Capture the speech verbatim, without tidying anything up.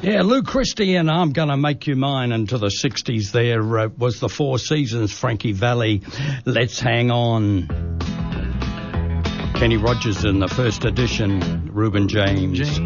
Yeah, Lou Christie and I'm Gonna Make You Mine into the sixties there uh, was the Four Seasons, Frankie Valli, Let's Hang On. Kenny Rogers in the first edition, Reuben James. James.